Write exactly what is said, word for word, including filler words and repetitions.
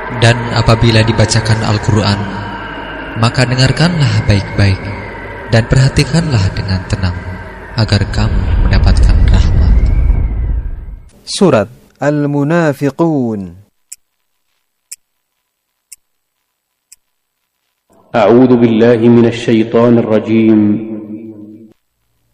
Dan apabila dibacakan Al-Quran, maka dengarkanlah baik-baik dan perhatikanlah dengan tenang, agar kamu mendapatkan rahmat. Surat Al-Munafiqun. A'udzu billahi minasy syaithanir rajim.